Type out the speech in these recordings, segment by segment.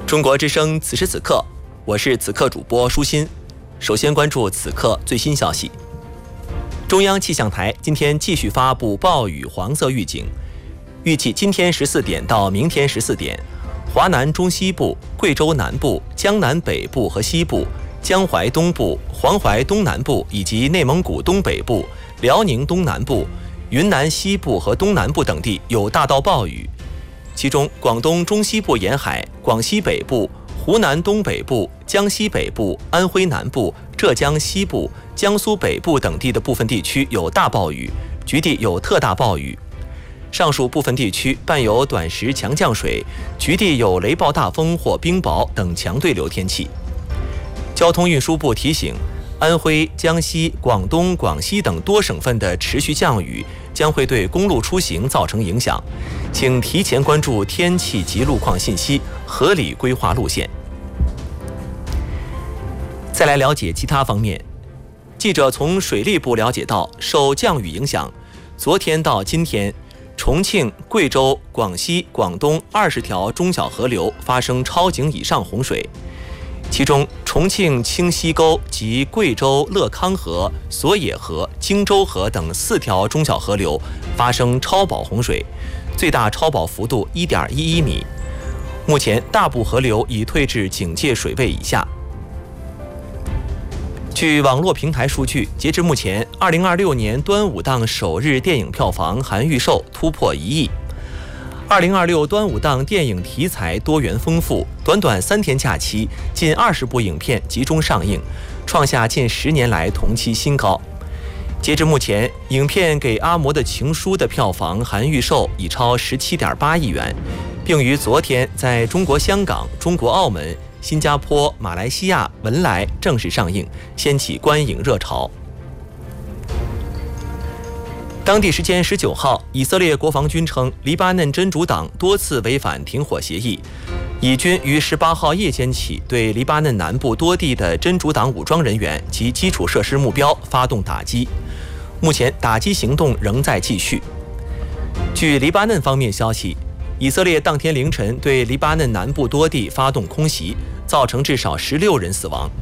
中国之声此时此刻，我是此刻主播舒心。首先关注此刻最新消息。中央气象台今天继续发布暴雨黄色预警，预计今天14点到明天14点，华南中西部、贵州南部、江南北部和西部、江淮东部、黄淮东南部以及内蒙古东北部、辽宁东南部、云南西部和东南部等地有大到暴雨。其中，广东中西部沿海、广西北部、湖南东北部、江西北部、安徽南部、浙江西部、江苏北部等地的部分地区有大暴雨，局地有特大暴雨。上述部分地区伴有短时强降水，局地有雷暴大风或冰雹等强对流天气。交通运输部提醒，安徽、江西、广东、广西等多省份的持续降雨将会对公路出行造成影响，请提前关注天气及路况信息，合理规划路线。再来了解其他方面，记者从水利部了解到，受降雨影响，昨天到今天，重庆、贵州、广西、广东20条中小河流发生超警以上洪水。其中，重庆清溪沟及贵州乐康河、索野河、荆州河等4条中小河流发生超保洪水，最大超保幅度1.11米。目前，大部河流已退至警戒水位以下。据网络平台数据，截至目前，2026年端午档首日电影票房含预售突破1亿。2026端午档电影题材多元丰富，短短3天假期，近20部影片集中上映，创下近10年来同期新高。截至目前，影片《给阿嬷的情书》的票房含预售已超17.8亿元，并于昨天在中国香港、中国澳门、新加坡、马来西亚、文莱正式上映，掀起观影热潮。当地时间19号，以色列国防军称，黎巴嫩真主党多次违反停火协议，以军于18号夜间起对黎巴嫩南部多地的真主党武装人员及基础设施目标发动打击。目前打击行动仍在继续。据黎巴嫩方面消息，以色列当天凌晨对黎巴嫩南部多地发动空袭，造成至少16人死亡。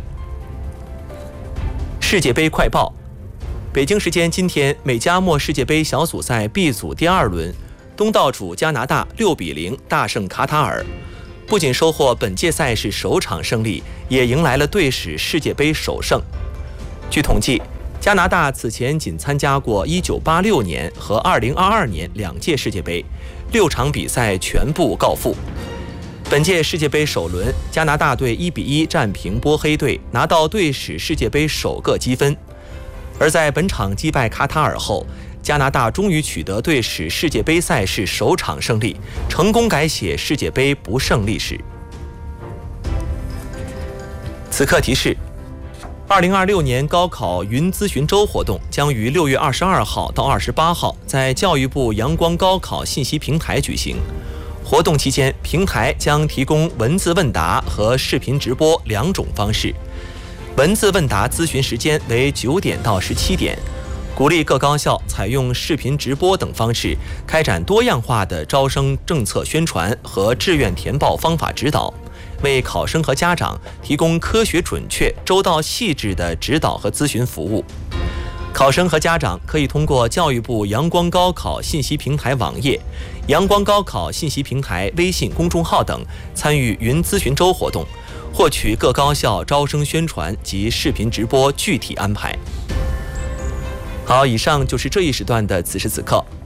世界杯快报。北京时间今天，美加墨世界杯小组赛 B 组第2轮，东道主加拿大6-0大胜卡塔尔，不仅收获本届赛事首场胜利，也迎来了队史世界杯首胜。据统计，加拿大此前仅参加过1986年和2022年2届世界杯，6场比赛全部告负。本届世界杯首轮，加拿大队1-1战平波黑队，拿到队史世界杯首个积分。而在本场击败卡塔尔后，加拿大终于取得队史世界杯赛事首场胜利，成功改写世界杯不胜历史。此刻提示：2026年高考云咨询周活动将于6月22号到28号在教育部阳光高考信息平台举行。活动期间，平台将提供文字问答和视频直播2种方式。文字问答咨询时间为9点到17点，鼓励各高校采用视频直播等方式，开展多样化的招生政策宣传和志愿填报方法指导，为考生和家长提供科学准确、周到细致的指导和咨询服务。考生和家长可以通过教育部阳光高考信息平台网页、阳光高考信息平台微信公众号等参与云咨询周活动，获取各高校招生宣传及视频直播具体安排。好，以上就是这一时段的此时此刻，